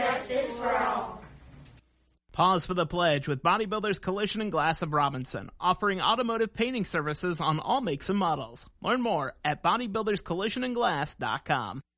justice for all. Pause for the pledge with Bodybuilders Collision and Glass of Robinson, offering automotive painting services on all makes and models. Learn more at bodybuilderscollisionandglass.com.